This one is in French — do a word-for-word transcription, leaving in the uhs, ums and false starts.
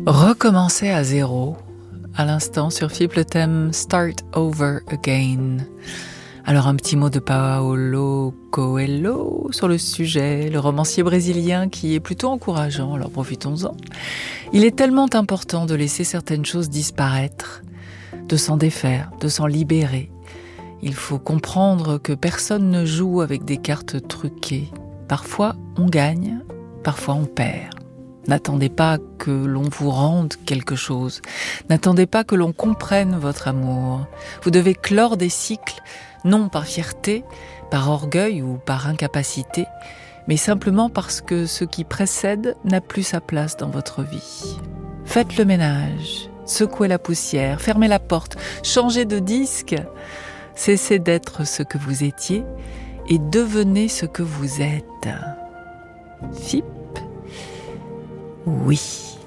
Recommencer à zéro, à l'instant sur F I P le thème Start Over Again. Alors un petit mot de Paulo Coelho sur le sujet, le romancier brésilien qui est plutôt encourageant, alors profitons-en. Il est tellement important de laisser certaines choses disparaître, de s'en défaire, de s'en libérer. Il faut comprendre que personne ne joue avec des cartes truquées. Parfois on gagne, parfois on perd. N'attendez pas que l'on vous rende quelque chose. N'attendez pas que l'on comprenne votre amour. Vous devez clore des cycles, non par fierté, par orgueil ou par incapacité, mais simplement parce que ce qui précède n'a plus sa place dans votre vie. Faites le ménage, secouez la poussière, fermez la porte, changez de disque. Cessez d'être ce que vous étiez et devenez ce que vous êtes. F I P Oui.